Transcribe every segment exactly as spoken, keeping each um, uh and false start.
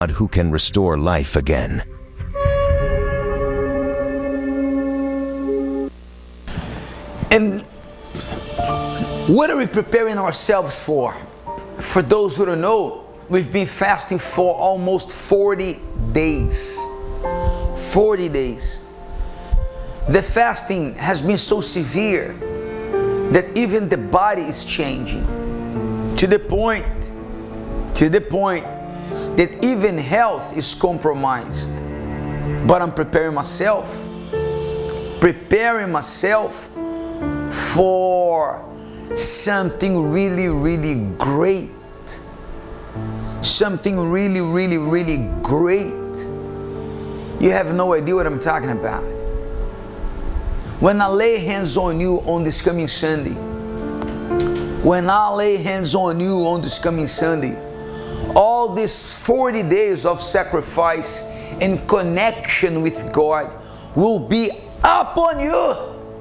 who can restore life again. And what are we preparing ourselves for? For those who don't know, we've been fasting for almost forty days. forty days. The fasting has been so severe that even the body is changing. To the point, to the point that even health is compromised. But I'm preparing myself, preparing myself for something really, really great. Something really, really, really great. You have no idea what I'm talking about. When I lay hands on you on this coming Sunday, when I lay hands on you on this coming Sunday, all these forty days of sacrifice and connection with God will be upon you.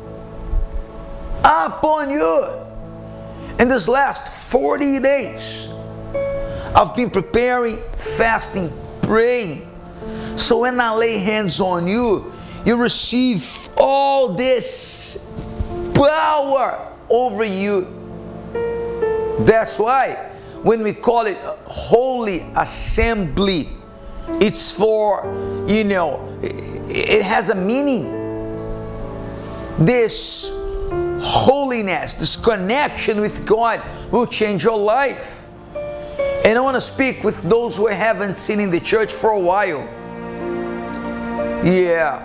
Upon you. In this last forty days, I've been preparing, fasting, praying. So when I lay hands on you, you receive all this power over you. That's why when we call it Holy Assembly, it's for, you know, it has a meaning. This holiness, this connection with God will change your life. And I want to speak with those who haven't seen in the church for a while. Yeah.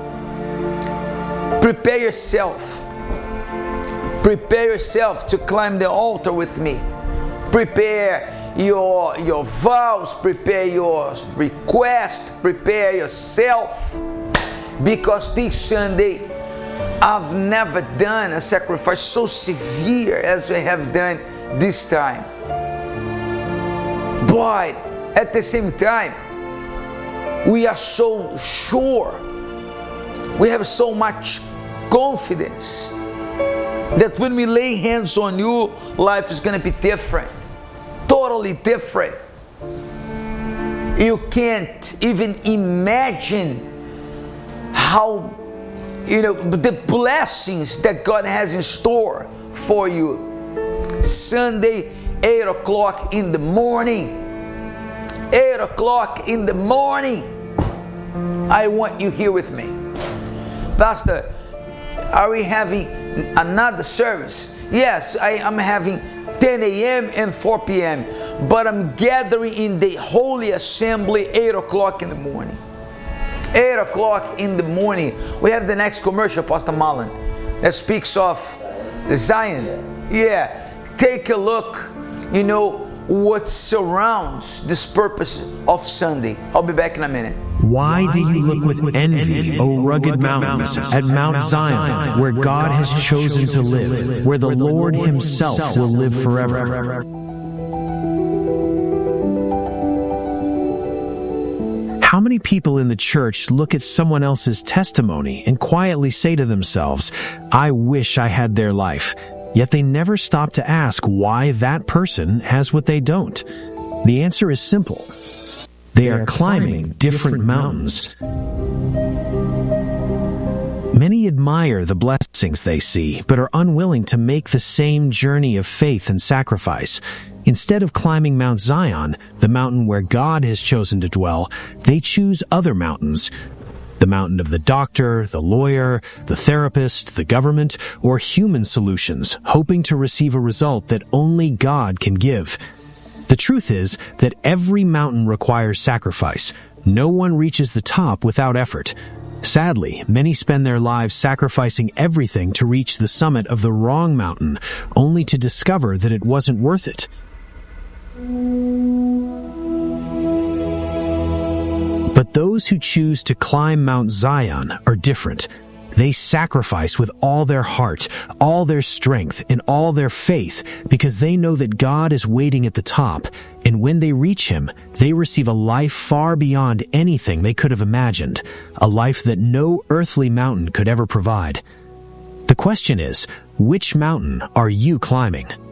Prepare yourself. Prepare yourself to climb the altar with me. Prepare your, your vows. Prepare your request. Prepare yourself. Because this Sunday, I've never done a sacrifice so severe as we have done this time. But at the same time, we are so sure, we have so much confidence that when we lay hands on you, life is going to be different, totally different. You can't even imagine how, you know, the blessings that God has in store for you. Sunday, eight o'clock in the morning. eight o'clock in the morning. I want you here with me. Pastor, are we having another service? Yes, I am having ten a.m. and four p.m. But I'm gathering in the Holy Assembly eight o'clock in the morning. eight o'clock in the morning. We have the next commercial, Pastor Marlon, that speaks of Zion. Yeah, take a look, you know, what surrounds this purpose of Sunday. I'll be back in a minute. Why do you look with envy, O rugged mountains, at Mount Zion, where God has chosen to live, where the Lord Himself will live forever? How many people in the church look at someone else's testimony and quietly say to themselves, I wish I had their life, yet they never stop to ask why that person has what they don't? The answer is simple. They are climbing different mountains. Many admire the blessings they see, but are unwilling to make the same journey of faith and sacrifice. Instead of climbing Mount Zion, the mountain where God has chosen to dwell, they choose other mountains. The mountain of the doctor, the lawyer, the therapist, the government, or human solutions, hoping to receive a result that only God can give. The truth is that every mountain requires sacrifice. No one reaches the top without effort. Sadly, many spend their lives sacrificing everything to reach the summit of the wrong mountain, only to discover that it wasn't worth it. But those who choose to climb Mount Zion are different. They sacrifice with all their heart, all their strength, and all their faith because they know that God is waiting at the top, and when they reach Him, they receive a life far beyond anything they could have imagined, a life that no earthly mountain could ever provide. The question is, which mountain are you climbing?